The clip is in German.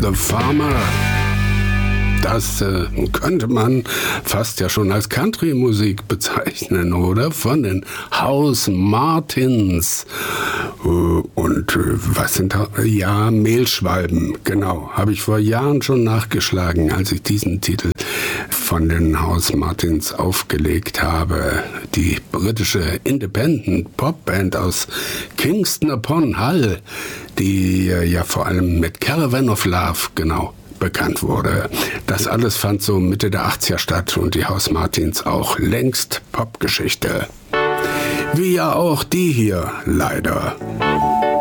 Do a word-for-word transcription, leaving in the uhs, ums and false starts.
the Farmer. Das äh, könnte man fast ja schon als Country-Musik bezeichnen, oder? Von den House Martins. Äh, und äh, was sind da? Ja, Mehlschwalben, genau. Habe ich vor Jahren schon nachgeschlagen, als ich diesen Titel von den House Martins aufgelegt habe. Die britische Independent-Popband aus Kingston upon Hull, die äh, ja vor allem mit Caravan of Love, genau, bekannt wurde. Das alles fand so Mitte der achtziger statt und die House Martins auch längst Popgeschichte. Wie ja auch die hier, leider.